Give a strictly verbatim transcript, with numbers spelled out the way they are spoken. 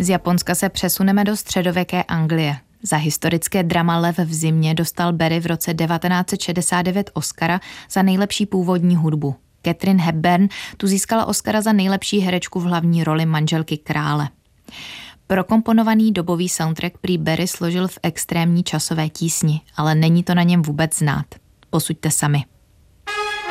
Z Japonska se přesuneme do středověké Anglie. Za historické drama Lev v zimě dostal Barry v roce devatenáct set šedesát devět Oscara za nejlepší původní hudbu. Katharine Hepburn tu získala Oscara za nejlepší herečku v hlavní roli manželky krále. Prokomponovaný dobový soundtrack prý Barry složil v extrémní časové tísni, ale není to na něm vůbec znát. Posuďte sami.